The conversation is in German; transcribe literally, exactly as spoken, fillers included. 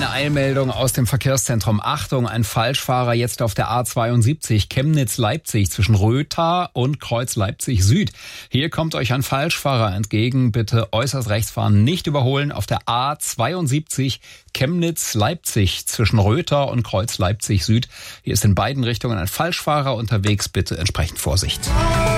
Eine Eilmeldung aus dem Verkehrszentrum. Achtung, ein Falschfahrer jetzt auf der A zweiundsiebzig Chemnitz-Leipzig zwischen Rötha und Kreuz Leipzig Süd. Hier kommt euch ein Falschfahrer entgegen. Bitte äußerst rechts fahren, nicht überholen auf der A zweiundsiebzig Chemnitz-Leipzig zwischen Rötha und Kreuz Leipzig Süd. Hier ist in beiden Richtungen ein Falschfahrer unterwegs. Bitte entsprechend Vorsicht.